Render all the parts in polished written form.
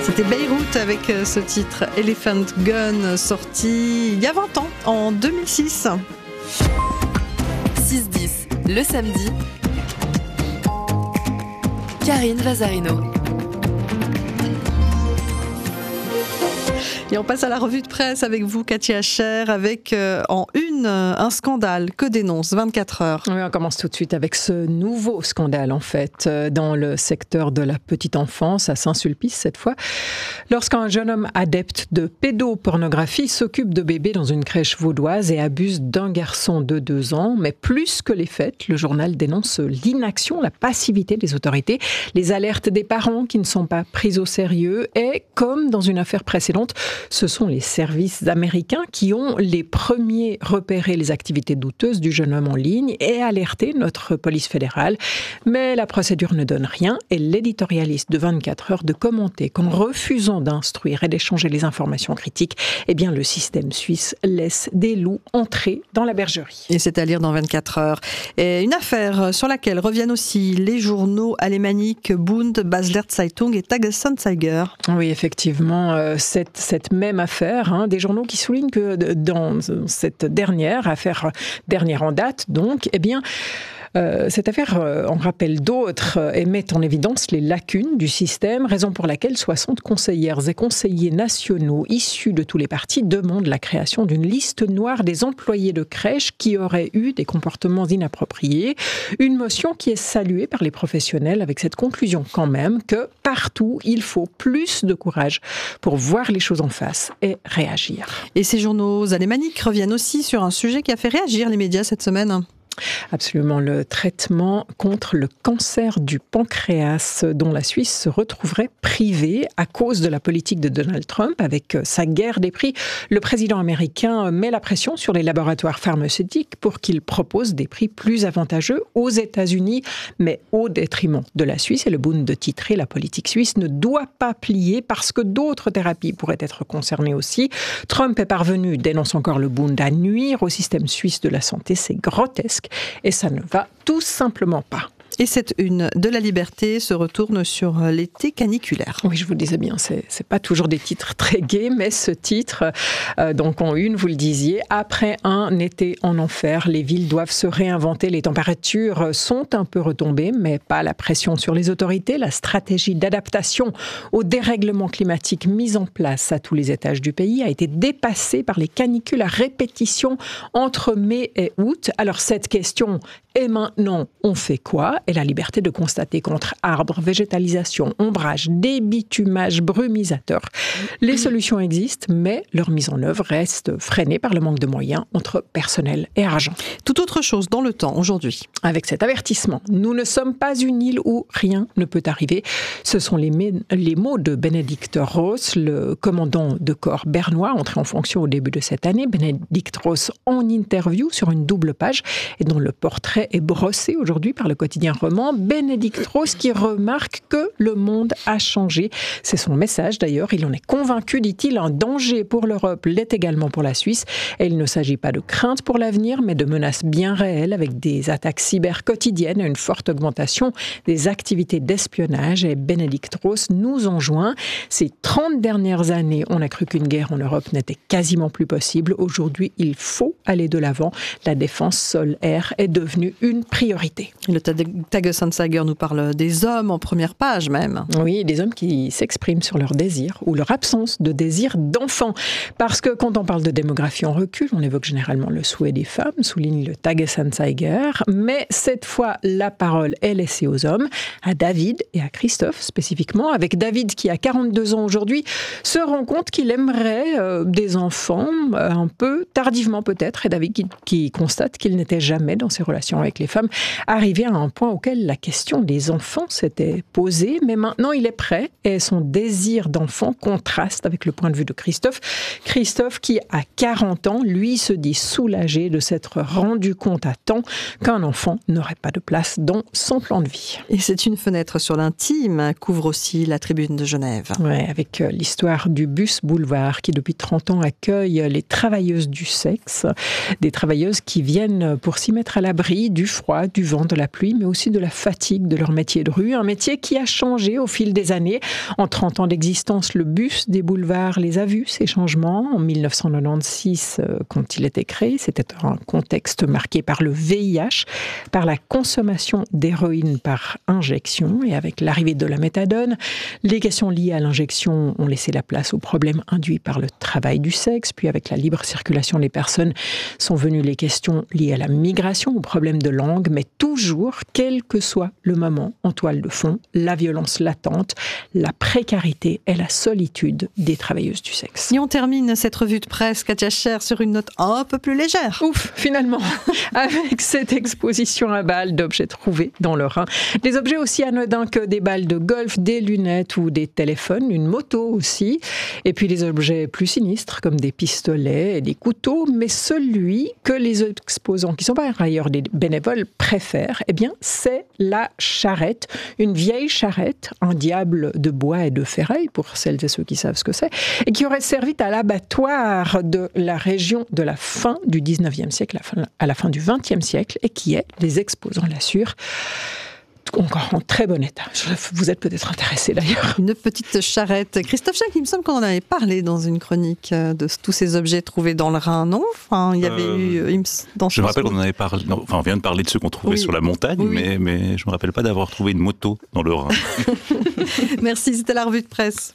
C'était Beyrouth avec ce titre Elephant Gun, sorti il y a 20 ans, en 2006. 6-10, le samedi. Karine Vazarino. Et on passe à la revue de presse avec vous, Katia Cher, avec en une un scandale que dénonce 24 heures. Oui, on commence tout de suite avec ce nouveau scandale, en fait, dans le secteur de la petite enfance, à Saint-Sulpice cette fois, lorsqu'un jeune homme adepte de pédopornographie s'occupe de bébés dans une crèche vaudoise et abuse d'un garçon de 2 ans. Mais plus que les faits, le journal dénonce l'inaction, la passivité des autorités, les alertes des parents qui ne sont pas prises au sérieux et, comme dans une affaire précédente, ce sont les services américains qui ont les premiers repéré les activités douteuses du jeune homme en ligne et alerté notre police fédérale. Mais la procédure ne donne rien et l'éditorialiste de 24 heures de commenter qu'en refusant d'instruire et d'échanger les informations critiques, eh bien le système suisse laisse des loups entrer dans la bergerie. Et c'est à lire dans 24 heures. Et une affaire sur laquelle reviennent aussi les journaux alémaniques Bund, Basler Zeitung et Tages-Anzeiger. Oui, effectivement, cette même affaire, des journaux qui soulignent que dans cette dernière affaire, dernière en date donc, eh bien, cette affaire en rappelle d'autres et met en évidence les lacunes du système, raison pour laquelle 60 conseillères et conseillers nationaux issus de tous les partis demandent la création d'une liste noire des employés de crèche qui auraient eu des comportements inappropriés. Une motion qui est saluée par les professionnels avec cette conclusion quand même que partout, il faut plus de courage pour voir les choses en face et réagir. Et ces journaux alémaniques reviennent aussi sur un sujet qui a fait réagir les médias cette semaine. Absolument, le traitement contre le cancer du pancréas dont la Suisse se retrouverait privée à cause de la politique de Donald Trump avec sa guerre des prix. Le président américain met la pression sur les laboratoires pharmaceutiques pour qu'ils proposent des prix plus avantageux aux États-Unis, mais au détriment de la Suisse. Et le Bund de titrer, la politique suisse ne doit pas plier parce que d'autres thérapies pourraient être concernées aussi. Trump est parvenu, dénonce encore le Bund, à nuire au système suisse de la santé. C'est grotesque. Et ça ne va tout simplement pas. Et cette une de la Liberté se retourne sur l'été caniculaire. Oui, je vous le disais bien, c'est pas toujours des titres très gais, mais ce titre, donc en une, vous le disiez, après un été en enfer, les villes doivent se réinventer. Les températures sont un peu retombées, mais pas la pression sur les autorités. La stratégie d'adaptation au dérèglement climatique mise en place à tous les étages du pays a été dépassée par les canicules à répétition entre mai et août. Alors cette question, et maintenant, on fait quoi ? Et la liberté de constater qu'entre arbres, végétalisation, ombrage, débitumage, brumisateur, les solutions existent, mais leur mise en œuvre reste freinée par le manque de moyens entre personnel et argent. Tout autre chose dans le temps aujourd'hui. Avec cet avertissement, nous ne sommes pas une île où rien ne peut arriver. Ce sont les mots de Benedikt Ross, le commandant de corps bernois, entré en fonction au début de cette année. Benedikt Ross en interview sur une double page et dont le portrait est brossé aujourd'hui par le quotidien roman. Benedikt Ross qui remarque que le monde a changé. C'est son message d'ailleurs. Il en est convaincu, dit-il, un danger pour l'Europe l'est également pour la Suisse. Et il ne s'agit pas de crainte pour l'avenir, mais de menaces bien réelles avec des attaques cyber quotidiennes et une forte augmentation des activités d'espionnage. Et Benedikt Ross nous enjoint. Ces 30 dernières années, on a cru qu'une guerre en Europe n'était quasiment plus possible. Aujourd'hui, il faut aller de l'avant. La défense sol-air est devenue une priorité. Le Tages-Anzeiger nous parle des hommes en première page même. Oui, des hommes qui s'expriment sur leur désir ou leur absence de désir d'enfant. Parce que quand on parle de démographie en recul, on évoque généralement le souhait des femmes, souligne le Tages-Anzeiger. Mais cette fois, la parole est laissée aux hommes, à David et à Christophe spécifiquement. Avec David qui a 42 ans aujourd'hui, se rend compte qu'il aimerait des enfants un peu tardivement peut-être. Et David qui constate qu'il n'était jamais dans ses relations avec les femmes, arrivé à un point auquel la question des enfants s'était posée, mais maintenant il est prêt et son désir d'enfant contraste avec le point de vue de Christophe. Christophe qui, à 40 ans, lui se dit soulagé de s'être rendu compte à temps qu'un enfant n'aurait pas de place dans son plan de vie. Et c'est une fenêtre sur l'intime, couvre aussi la Tribune de Genève. Ouais, avec l'histoire du Bus Boulevard qui depuis 30 ans accueille les travailleuses du sexe, des travailleuses qui viennent pour s'y mettre à l'abri du froid, du vent, de la pluie, mais aussi au-dessus de la fatigue de leur métier de rue, un métier qui a changé au fil des années. En 30 ans d'existence, le bus des boulevards les a vus, ces changements. En 1996, quand il était créé, c'était un contexte marqué par le VIH, par la consommation d'héroïne par injection, et avec l'arrivée de la méthadone, les questions liées à l'injection ont laissé la place aux problèmes induits par le travail du sexe, puis avec la libre circulation des personnes sont venues les questions liées à la migration, aux problèmes de langue, mais toujours, quel que soit le moment, en toile de fond, la violence latente, la précarité et la solitude des travailleuses du sexe. Et on termine cette revue de presse, Katia Scher, sur une note un peu plus légère. Ouf, finalement, avec cette exposition à balles d'objets trouvés dans le Rhin. Des objets aussi anodins que des balles de golf, des lunettes ou des téléphones, une moto aussi. Et puis des objets plus sinistres comme des pistolets et des couteaux. Mais celui que les exposants, qui sont par ailleurs des bénévoles, préfèrent, eh bien, c'est la charrette. Une vieille charrette, un diable de bois et de ferraille, pour celles et ceux qui savent ce que c'est, et qui aurait servi à l'abattoir de la région de la fin du 19e siècle à la fin du 20e siècle, et qui est, les exposants l'assurent, encore en très bon état. Vous êtes peut-être intéressé d'ailleurs. Une petite charrette. Christophe Schack, il me semble qu'on en avait parlé dans une chronique de tous ces objets trouvés dans le Rhin, non ? Enfin, il y avait eu... Je me rappelle qu'on en avait parlé... Enfin, on vient de parler de ceux qu'on trouvait sur la montagne, mais je ne me rappelle pas d'avoir trouvé une moto dans le Rhin. Merci, c'était la revue de presse.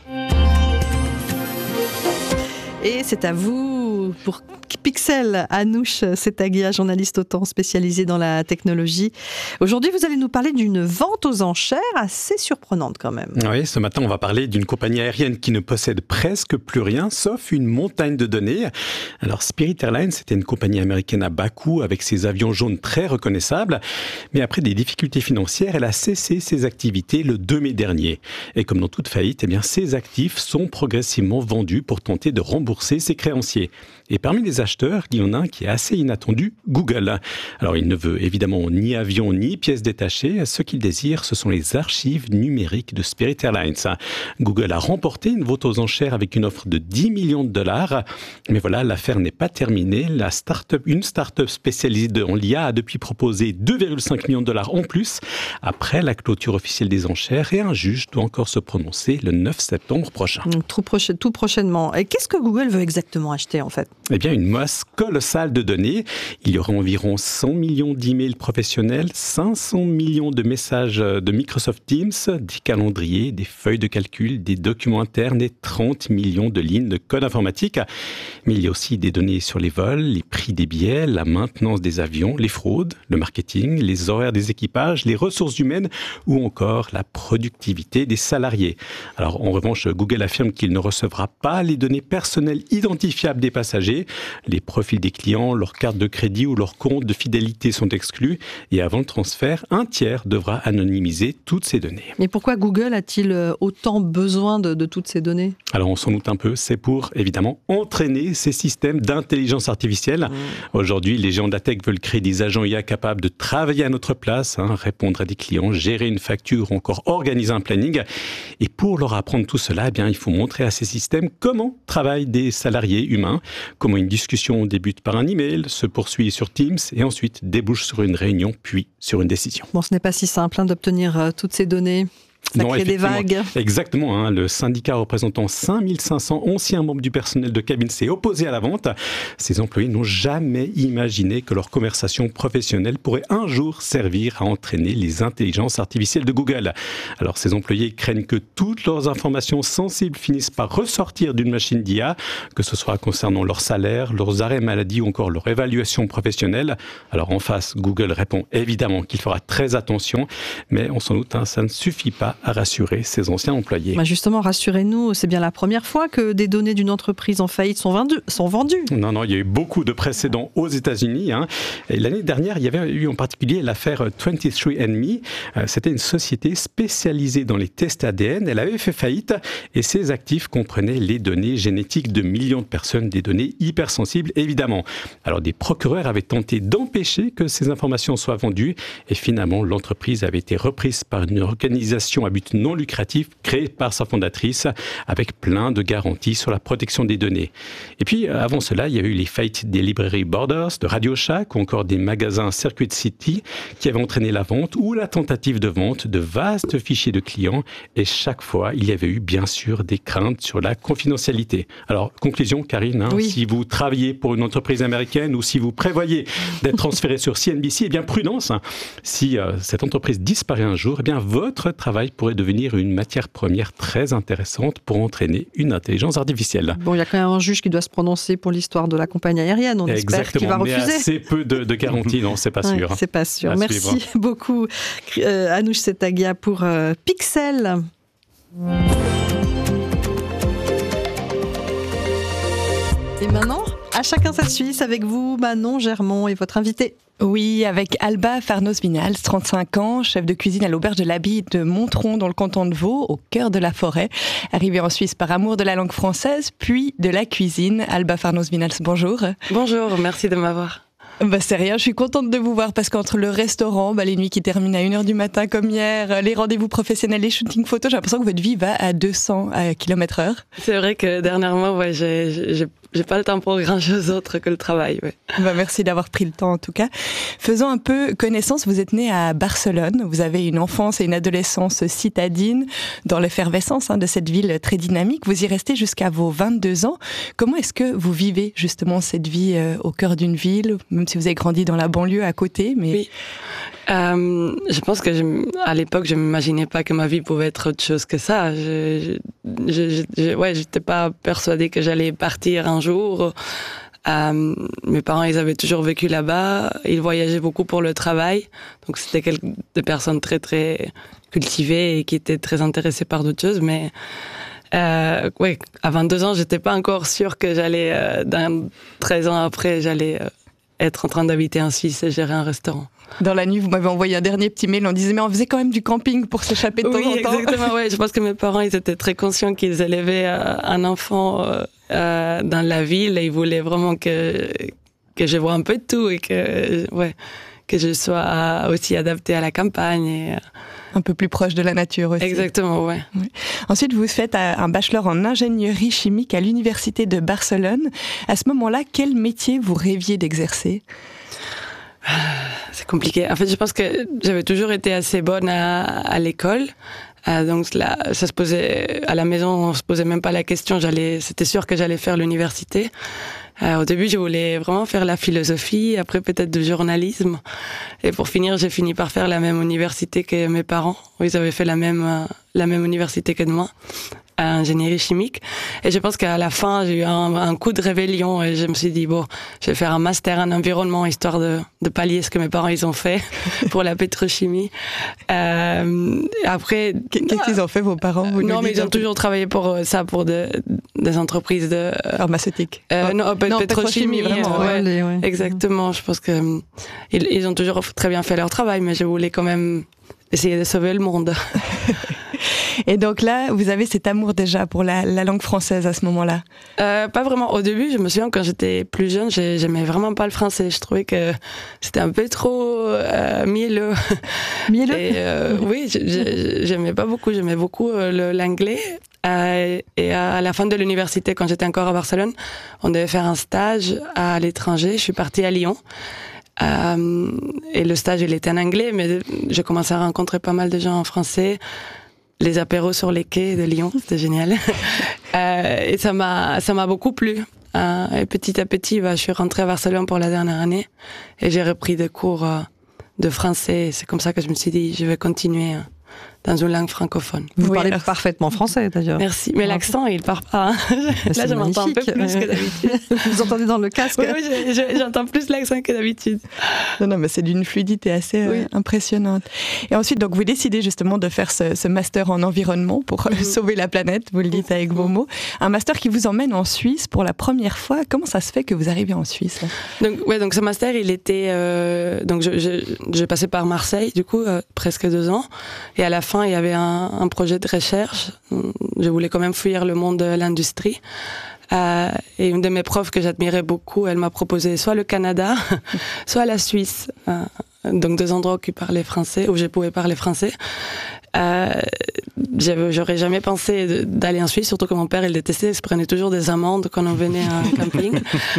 Et c'est à vous pour Pixel, Anouche Setagia, journaliste autant spécialisée dans la technologie. Aujourd'hui, vous allez nous parler d'une vente aux enchères assez surprenante quand même. Oui, ce matin, on va parler d'une compagnie aérienne qui ne possède presque plus rien, sauf une montagne de données. Alors, Spirit Airlines, c'était une compagnie américaine à bas coût avec ses avions jaunes très reconnaissables. Mais après des difficultés financières, elle a cessé ses activités le 2 mai dernier. Et comme dans toute faillite, eh bien, ses actifs sont progressivement vendus pour tenter de rembourser ses créanciers. Et parmi les acheteurs, il y en a un qui est assez inattendu, Google. Alors, il ne veut évidemment ni avion ni pièces détachées. Ce qu'il désire, ce sont les archives numériques de Spirit Airlines. Google a remporté une vente aux enchères avec une offre de 10 millions de dollars. Mais voilà, l'affaire n'est pas terminée. Une start-up spécialisée en l'IA a depuis proposé 2,5 millions de dollars en plus après la clôture officielle des enchères, et un juge doit encore se prononcer le 9 septembre prochain. Tout prochainement. Et qu'est-ce que Google veut exactement acheter en fait ? Eh bien, une masse colossale de données. Il y aura environ 100 millions d'emails professionnels, 500 millions de messages de Microsoft Teams, des calendriers, des feuilles de calcul, des documents internes et 30 millions de lignes de code informatique. Mais il y a aussi des données sur les vols, les prix des billets, la maintenance des avions, les fraudes, le marketing, les horaires des équipages, les ressources humaines ou encore la productivité des salariés. Alors, en revanche, Google affirme qu'il ne recevra pas les données personnelles identifiables des passagers. Les profils des clients, leurs cartes de crédit ou leurs comptes de fidélité sont exclus. Et avant le transfert, un tiers devra anonymiser toutes ces données. Et pourquoi Google a-t-il autant besoin de toutes ces données ? Alors on s'en doute un peu, c'est pour évidemment entraîner ces systèmes d'intelligence artificielle. Aujourd'hui, les géants de la tech veulent créer des agents IA capables de travailler à notre place, répondre à des clients, gérer une facture ou encore organiser un planning. Et pour leur apprendre tout cela, eh bien, il faut montrer à ces systèmes comment travaillent des salariés humains, comment une discussion débute par un email, se poursuit sur Teams et ensuite débouche sur une réunion, puis sur une décision. Bon, ce n'est pas si simple d'obtenir toutes ces données. Ça crée des vagues. Exactement. Le syndicat représentant 5500 anciens membres du personnel de cabine s'est opposé à la vente. Ces employés n'ont jamais imaginé que leur conversation professionnelle pourrait un jour servir à entraîner les intelligences artificielles de Google. Alors, ces employés craignent que toutes leurs informations sensibles finissent par ressortir d'une machine d'IA, que ce soit concernant leur salaire, leurs arrêts maladie ou encore leur évaluation professionnelle. Alors, en face, Google répond évidemment qu'il fera très attention, mais on s'en doute, ça ne suffit pas à rassurer ses anciens employés. Justement, rassurez-nous, c'est bien la première fois que des données d'une entreprise en faillite sont vendues. Non, il y a eu beaucoup de précédents aux États-Unis. Et l'année dernière, il y avait eu en particulier l'affaire 23andMe. C'était une société spécialisée dans les tests ADN. Elle avait fait faillite et ses actifs comprenaient les données génétiques de millions de personnes, des données hypersensibles évidemment. Alors des procureurs avaient tenté d'empêcher que ces informations soient vendues et finalement l'entreprise avait été reprise par une organisation association à but non lucratif créée par sa fondatrice avec plein de garanties sur la protection des données. Et puis, avant cela, il y a eu les faillites des librairies Borders, de Radio Shack ou encore des magasins Circuit City qui avaient entraîné la vente ou la tentative de vente de vastes fichiers de clients. Et chaque fois, il y avait eu bien sûr des craintes sur la confidentialité. Alors, conclusion, Karine, oui. Si vous travaillez pour une entreprise américaine ou si vous prévoyez d'être transféré sur CNBC, eh bien prudence. Si cette entreprise disparaît un jour, eh bien votre travail pourrait devenir une matière première très intéressante pour entraîner une intelligence artificielle. Bon, il y a quand même un juge qui doit se prononcer pour l'histoire de la compagnie aérienne. On espère qu'il va refuser. Mais assez peu de garanties, non, c'est pas sûr. C'est pas sûr. À Merci suivre. beaucoup, Anoush Setagia, pour Pixel. Et maintenant, à chacun sa Suisse, avec vous, Manon Germont et votre invité. Oui, avec Alba Farnos-Vinals, 35 ans, chef de cuisine à l'auberge de l'Abbaye de Montron dans le canton de Vaud, au cœur de la forêt. Arrivée en Suisse par amour de la langue française, puis de la cuisine. Alba Farnos-Vinals, bonjour. Bonjour, merci de m'avoir. C'est rien, je suis contente de vous voir parce qu'entre le restaurant, les nuits qui terminent à 1h du matin comme hier, les rendez-vous professionnels, les shootings photos, j'ai l'impression que votre vie va à 200 km/h. C'est vrai que dernièrement, j'ai pas le temps pour grand-chose d'autre que le travail. Ouais. Merci d'avoir pris le temps en tout cas. Faisons un peu connaissance, vous êtes né à Barcelone, vous avez une enfance et une adolescence citadine dans l'effervescence de cette ville très dynamique. Vous y restez jusqu'à vos 22 ans. Comment est-ce que vous vivez justement cette vie au cœur d'une ville, même si vous avez grandi dans la banlieue à côté mais... Oui. Je pense que à l'époque, je m'imaginais pas que ma vie pouvait être autre chose que ça. J'étais pas persuadée que j'allais partir un jour. Mes parents, ils avaient toujours vécu là-bas. Ils voyageaient beaucoup pour le travail. Donc, c'était des personnes très, très cultivées et qui étaient très intéressées par d'autres choses. Mais, à 22 ans, j'étais pas encore sûre que j'allais, 13 ans après, j'allais être en train d'habiter en Suisse et gérer un restaurant. Dans la nuit, vous m'avez envoyé un dernier petit mail, on disait mais on faisait quand même du camping pour s'échapper de temps en temps. Oui, exactement, ouais. Je pense que mes parents, ils étaient très conscients qu'ils élevaient un enfant dans la ville et ils voulaient vraiment que je vois un peu de tout et que je sois aussi adaptée à la campagne et un peu plus proche de la nature aussi. Exactement, ouais. Oui. Ensuite, vous faites un bachelor en ingénierie chimique à l'université de Barcelone. À ce moment-là, quel métier vous rêviez d'exercer ? C'est compliqué. En fait, je pense que j'avais toujours été assez bonne à l'école. Donc là, ça se posait à la maison, on se posait même pas la question. C'était sûr que j'allais faire l'université. Au début, je voulais vraiment faire la philosophie, après peut-être du journalisme. Et pour finir, j'ai fini par faire la même université que mes parents. Ils avaient fait la même université que moi, à ingénierie chimique. Et je pense qu'à la fin, j'ai eu un coup de rébellion et je me suis dit, bon, je vais faire un master en environnement histoire de pallier ce que mes parents ils ont fait pour la pétrochimie. Après, qu'est-ce qu'ils ont fait vos parents? Non, mais ils ont toujours travaillé pour ça, pour des entreprises de pharmaceutiques. Non, pétrochimie, vraiment. Ouais. Exactement. Je pense que ils ont toujours très bien fait leur travail, mais je voulais quand même essayer de sauver le monde. Et donc là, vous avez cet amour déjà pour la langue française à ce moment-là? Pas vraiment. Au début, je me souviens quand j'étais plus jeune, j'aimais vraiment pas le français. Je trouvais que c'était un peu trop mielleux. Mielleux? Et oui, j'aimais pas beaucoup. J'aimais beaucoup l'anglais. Et à la fin de l'université, quand j'étais encore à Barcelone, on devait faire un stage à l'étranger. Je suis partie à Lyon. Et le stage, il était en anglais, mais j'ai commencé à rencontrer pas mal de gens en français. Les apéros sur les quais de Lyon, c'était génial. Et ça m'a beaucoup plu. Et petit à petit, je suis rentrée à Barcelone pour la dernière année et j'ai repris des cours de français. C'est comme ça que je me suis dit, je vais continuer dans une langue francophone. Vous parlez parfaitement français d'ailleurs. Merci, mais l'accent il part pas. Là je m'entends un peu plus que d'habitude. Vous entendez dans le casque? Oui, j'entends plus l'accent que d'habitude. Non, mais c'est d'une fluidité assez impressionnante. Et ensuite, donc vous décidez justement de faire ce master en environnement pour sauver la planète, vous le dites avec vos mots. Un master qui vous emmène en Suisse pour la première fois. Comment ça se fait que vous arrivez en Suisse? Donc ce master, il était donc j'ai passé par Marseille du coup presque 2 ans et à la fin il y avait un projet de recherche. Je voulais quand même fuir le monde de l'industrie. Et une de mes profs que j'admirais beaucoup, elle m'a proposé soit le Canada, soit la Suisse. Donc 2 endroits où je pouvais parler français. J'aurais jamais pensé d'aller en Suisse, surtout que mon père, il détestait, il se prenait toujours des amendes quand on venait à un camping.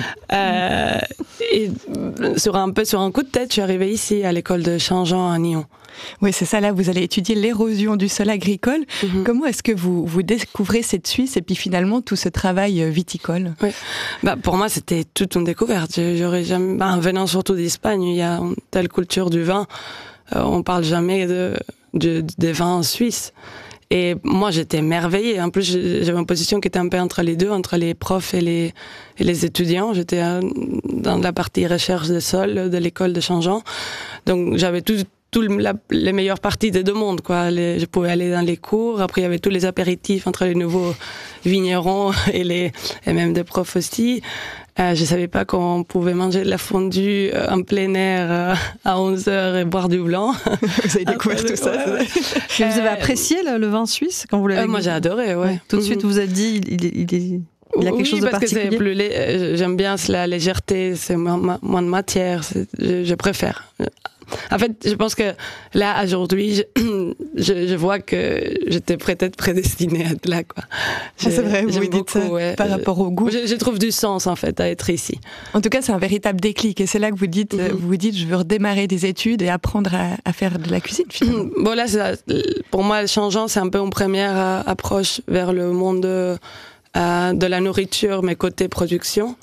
Et sur un coup de tête, je suis arrivée ici, à l'école de Changeant à Nyon. Oui, c'est ça, là, vous allez étudier l'érosion du sol agricole. Comment est-ce que vous découvrez cette Suisse et puis finalement tout ce travail viticole? Oui. Pour moi, c'était toute une découverte. J'aurais jamais, venant surtout d'Espagne, il y a une telle culture du vin. On parle jamais des vins suisses. Et moi, j'étais émerveillée. En plus, j'avais une position qui était un peu entre les deux, entre les profs et les étudiants. J'étais dans la partie recherche des sols de l'école de Changeant. Donc, j'avais les meilleures parties des deux mondes, quoi. Je pouvais aller dans les cours. Après, il y avait tous les apéritifs entre les nouveaux vignerons et même des profs aussi. Je savais pas qu'on pouvait manger de la fondue en plein air à 11h et boire du blanc. Vous avez découvert tout ça. Ouais. Et vous avez apprécié le vin suisse quand vous l'avez Moi, j'ai adoré, ouais. Tout de suite, vous avez dit, il a quelque chose de particulier. Oui, parce que j'aime bien la légèreté, c'est moins de matière, je préfère. En fait, je pense que là, aujourd'hui, je vois que j'étais peut-être prédestinée à être là, quoi. C'est vrai, vous dites ça par rapport au goût. Je trouve du sens, en fait, à être ici. En tout cas, c'est un véritable déclic. Et c'est là que vous dites, je veux redémarrer des études et apprendre à faire de la cuisine, finalement. Bon, là, pour moi, Changeant, c'est un peu une première approche vers le monde de la nourriture, mais côté production.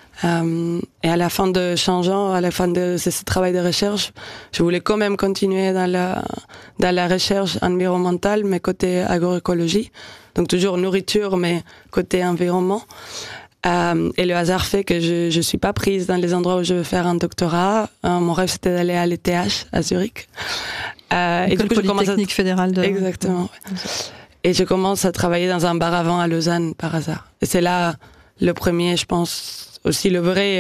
Et à la fin de Changeant, à la fin de ce travail de recherche, je voulais quand même continuer dans la recherche environnementale, mais côté agroécologie. Donc toujours nourriture, mais côté environnement. Et le hasard fait que je suis pas prise dans les endroits où je veux faire un doctorat. Mon rêve, c'était d'aller à l'ETH, à Zurich. Et du coup, Polytechnique fédérale de... Exactement. Ouais. Et je commence à travailler dans un bar à vin à Lausanne, par hasard. Et c'est là le premier, je pense, aussi le vrai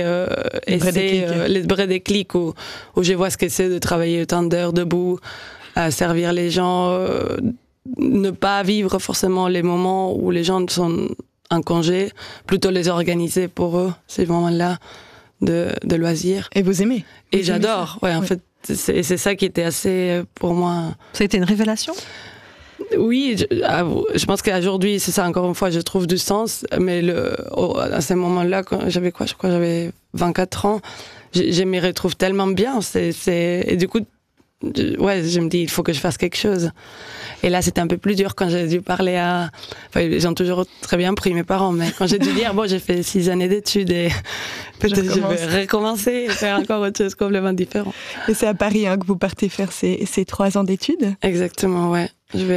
déclic où je vois ce que c'est de travailler autant d'heures debout, à servir les gens, ne pas vivre forcément les moments où les gens sont en congé, plutôt les organiser pour eux, ces moments-là de loisirs. Et vous aimez? Et j'adore, en fait, c'est ça qui était assez, pour moi... Ça a été une révélation? Oui, je pense qu'aujourd'hui, c'est ça, encore une fois, je trouve du sens, mais à ce moment-là, quand j'avais je crois que j'avais 24 ans, je m'y retrouve tellement bien, et du coup, je me dis, il faut que je fasse quelque chose. Et là, c'était un peu plus dur quand j'ai dû parler ils ont toujours très bien pris, mes parents, mais quand j'ai dû dire, j'ai fait 6 années d'études et peut-être je vais recommencer et faire encore autre chose complètement différent. Et c'est à Paris que vous partez faire ces 3 ans d'études? Exactement, ouais.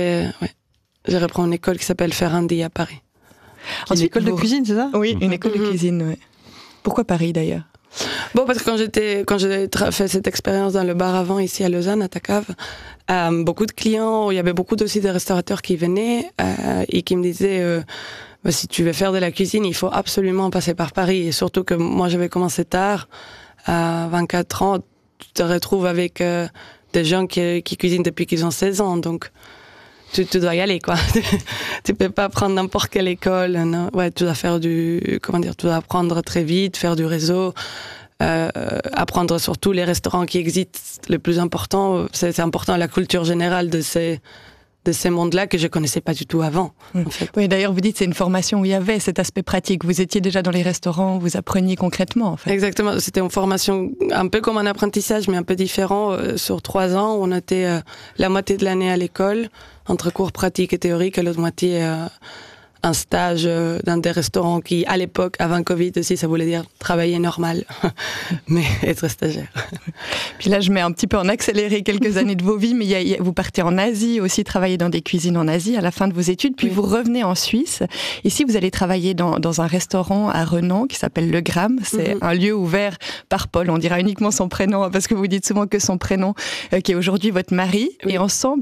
Je reprends une école qui s'appelle Ferrandi à Paris. Une école de cuisine, c'est ça? Oui, une école de cuisine, ouais. Pourquoi Paris, d'ailleurs? Parce que quand j'ai fait cette expérience dans le bar à vin ici à Lausanne, à Tacave, beaucoup de clients, il y avait beaucoup aussi de restaurateurs qui venaient et qui me disaient si tu veux faire de la cuisine, il faut absolument passer par Paris. Et surtout que moi, j'avais commencé tard, à 24 ans, tu te retrouves avec des gens qui cuisinent depuis qu'ils ont 16 ans, donc tu dois y aller, quoi. Tu peux pas prendre n'importe quelle école. Non. Ouais, tu dois faire tu dois apprendre très vite, faire du réseau, apprendre sur tous les restaurants qui existent. Le plus important, c'est important la culture générale de ces mondes-là que je connaissais pas du tout avant. En fait. Oui, d'ailleurs, vous dites c'est une formation où il y avait cet aspect pratique. Vous étiez déjà dans les restaurants, vous appreniez concrètement, en fait. Exactement. C'était une formation un peu comme un apprentissage, mais un peu différent. Sur 3 ans, on était la moitié de l'année à l'école, entre cours pratiques et théoriques, et l'autre moitié un stage dans des restaurants qui, à l'époque, avant Covid aussi, ça voulait dire travailler normal, mais être stagiaire. Puis là, je mets un petit peu en accéléré quelques années de vos vies, mais vous partez en Asie aussi, travailler dans des cuisines en Asie à la fin de vos études, puis vous revenez en Suisse. Ici, vous allez travailler dans un restaurant à Renan qui s'appelle Le Gramme. C'est un lieu ouvert par Paul. On dira uniquement son prénom, parce que vous dites souvent que son prénom, qui est aujourd'hui votre mari, et ensemble,